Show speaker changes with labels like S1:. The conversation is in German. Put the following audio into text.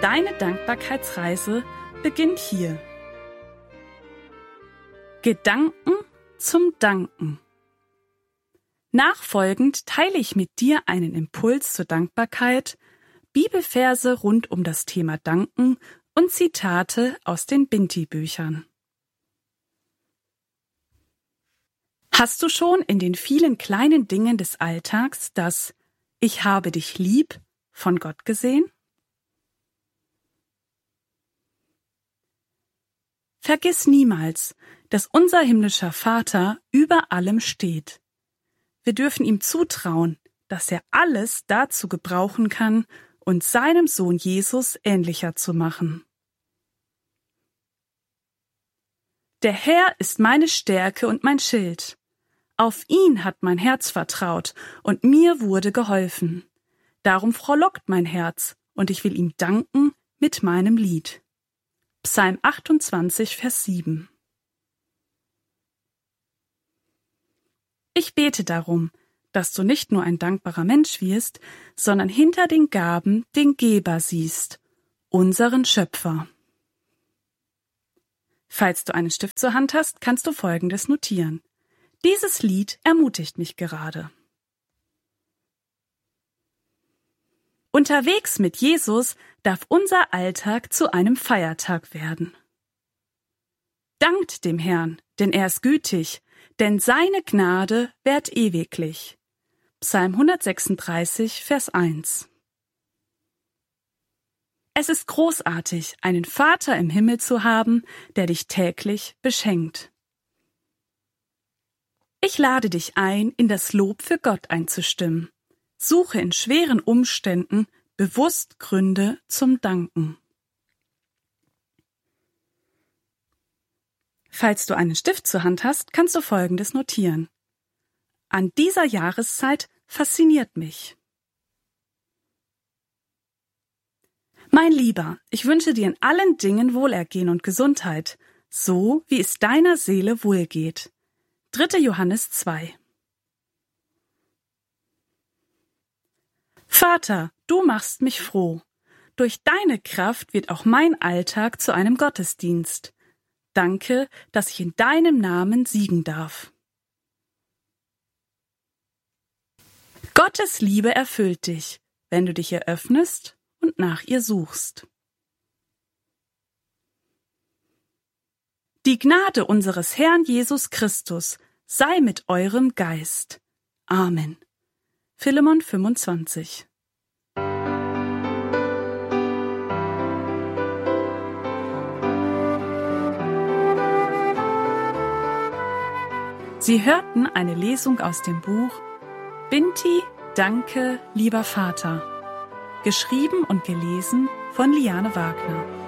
S1: Deine Dankbarkeitsreise beginnt hier. Gedanken zum Danken. Nachfolgend teile ich mit dir einen Impuls zur Dankbarkeit, Bibelverse rund um das Thema Danken und Zitate aus den Binti-Büchern. Hast du schon in den vielen kleinen Dingen des Alltags das „Ich habe dich lieb“ von Gott gesehen? Vergiss niemals, dass unser himmlischer Vater über allem steht. Wir dürfen ihm zutrauen, dass er alles dazu gebrauchen kann, uns seinem Sohn Jesus ähnlicher zu machen. Der Herr ist meine Stärke und mein Schild. Auf ihn hat mein Herz vertraut, und mir wurde geholfen. Darum frohlockt mein Herz, und ich will ihm danken mit meinem Lied. Psalm 28, Vers 7. Ich bete darum, dass du nicht nur ein dankbarer Mensch wirst, sondern hinter den Gaben den Geber siehst, unseren Schöpfer. Falls du einen Stift zur Hand hast, kannst du Folgendes notieren. Dieses Lied ermutigt mich gerade. Unterwegs mit Jesus darf unser Alltag zu einem Feiertag werden. Dankt dem Herrn, denn er ist gütig, denn seine Gnade währt ewiglich. Psalm 136, Vers 1. Es ist großartig, einen Vater im Himmel zu haben, der dich täglich beschenkt. Ich lade dich ein, in das Lob für Gott einzustimmen. Suche in schweren Umständen bewusst Gründe zum Danken. Falls du einen Stift zur Hand hast, kannst du Folgendes notieren. An dieser Jahreszeit fasziniert mich. Mein Lieber, ich wünsche dir in allen Dingen Wohlergehen und Gesundheit, so wie es deiner Seele wohlgeht. 3. Johannes 2. Vater, du machst mich froh. Durch deine Kraft wird auch mein Alltag zu einem Gottesdienst. Danke, dass ich in deinem Namen siegen darf. Gottes Liebe erfüllt dich, wenn du dich ihr öffnest und nach ihr suchst. Die Gnade unseres Herrn Jesus Christus sei mit eurem Geist. Amen. Philemon 25. Sie hörten eine Lesung aus dem Buch Binti, Danke, lieber Vater, geschrieben und gelesen von Liane Wagner.